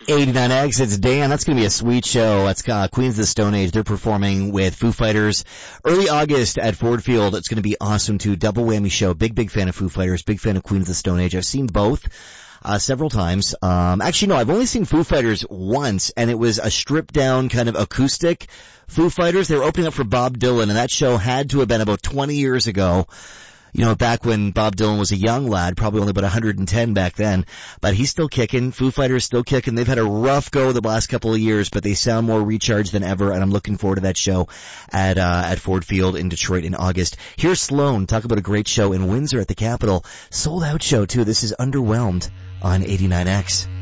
89X, it's Dan. That's going to be a sweet show. That's Queens of the Stone Age. They're performing with Foo Fighters early August at Ford Field. It's going to be awesome too. Double whammy show. Big fan of Foo Fighters. Big fan of Queens of the Stone Age. I've seen both several times. Actually, no, I've only seen Foo Fighters once, and it was a stripped down kind of acoustic Foo Fighters. They were opening up for Bob Dylan, and that show had to have been about 20 years ago. You know, back when Bob Dylan was a young lad, probably only about 110 back then, but he's still kicking. Foo Fighters still kicking. They've had a rough go the last couple of years, but they sound more recharged than ever, and I'm looking forward to that show at Ford Field in Detroit in August. Here's Sloan. Talk about a great show in Windsor at the Capitol. Sold out show too. This is Underwhelmed on 89X.